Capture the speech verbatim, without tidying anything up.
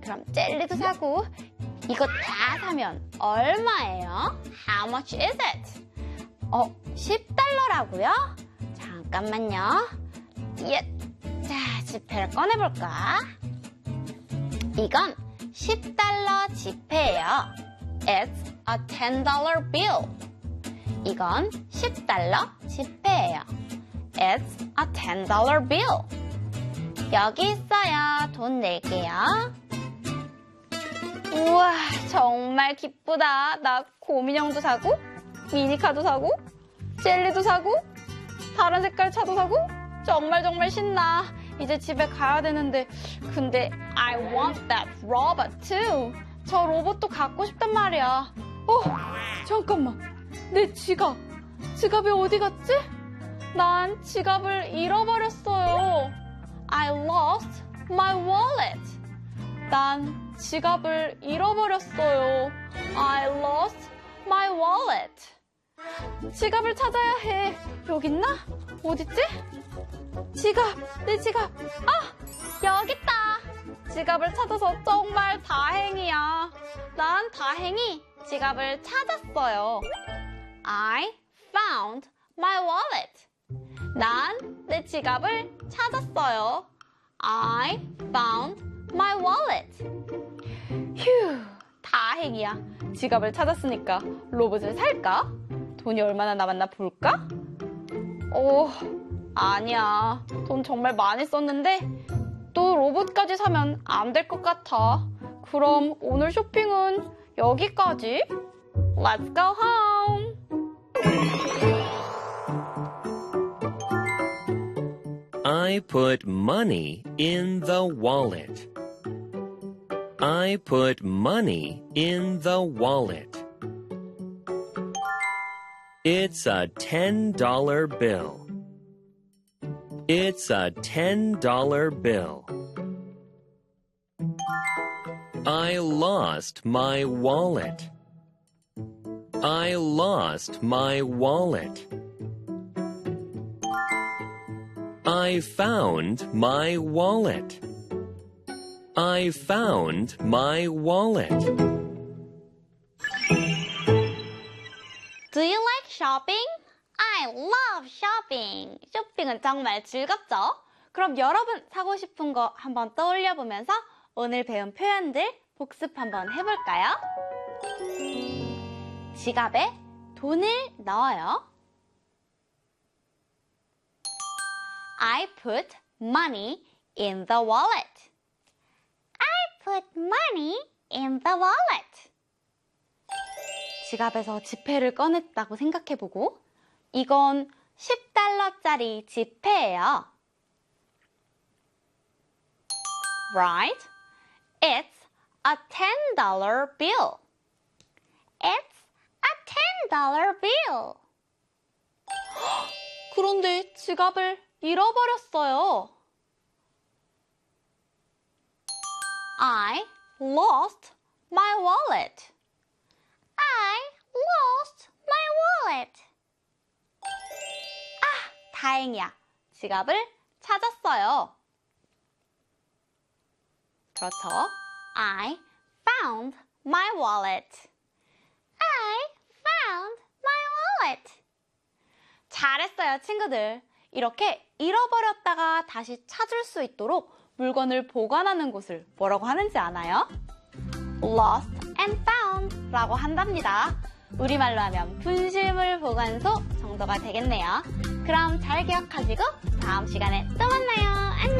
그럼 젤리도 사고 이거 다 사면 얼마예요? How much is it? 어, 십 달러라고요? 잠깐만요. 예. 자, 지폐를 꺼내볼까? 이건 십 달러 지폐예요. It's a ten dollar bill. 이건 십 달러 지폐예요. It's a ten dollar bill. 여기 있어요. 돈 낼게요. 우와, 정말 기쁘다. 나 곰인형도 사고, 미니카도 사고, 젤리도 사고, 다른 색깔 차도 사고, 정말 정말 신나. 이제 집에 가야 되는데, 근데 I want that robot too. 저 로봇도 갖고 싶단 말이야. 어, 잠깐만. 내 지갑. 지갑이 어디 갔지? 난 지갑을 잃어버렸어요. I lost my wallet. 난 지갑을 잃어버렸어요. I lost my wallet. 지갑을 찾아야 해. 여기 있나? 어딨지? 지갑, 내 지갑. 아, 여기 있다. 지갑을 찾아서 정말 다행이야. 난 다행히 지갑을 찾았어요. I found my wallet. 난 내 지갑을 찾았어요. I found my wallet. 휴, 다행이야. 지갑을 찾았으니까 로봇을 살까? 돈이 얼마나 남았나 볼까? 오, 아니야. 돈 정말 많이 썼는데 또 로봇까지 사면 안 될 것 같아. 그럼 오늘 쇼핑은 여기까지. Let's go home. I put money in the wallet. I put money in the wallet. It's a ten dollar bill. It's a ten dollar bill. I lost my wallet. I lost my wallet. I found my wallet. I found my wallet. Do you like shopping? I love shopping. 쇼핑은 정말 즐겁죠? 그럼 여러분 사고 싶은 거 한번 떠올려 보면서 오늘 배운 표현들 복습 한번 해볼까요? 지갑에 돈을 넣어요. I put money in the wallet. I put money in the wallet. 지갑에서 지폐를 꺼냈다고 생각해보고 이건 십 달러짜리 지폐예요. Right? It's a ten dollar bill. It's a ten dollar bill. 그런데 지갑을 잃어버렸어요. I lost my wallet. I lost my wallet. 아, 다행이야. 지갑을 찾았어요. 그렇죠. I found my wallet. I found my wallet. 잘했어요, 친구들. 이렇게 잃어버렸다가 다시 찾을 수 있도록 물건을 보관하는 곳을 뭐라고 하는지 아나요? Lost and found 라고 한답니다. 우리말로 하면 분실물 보관소 정도가 되겠네요. 그럼 잘 기억하시고 다음 시간에 또 만나요. 안녕!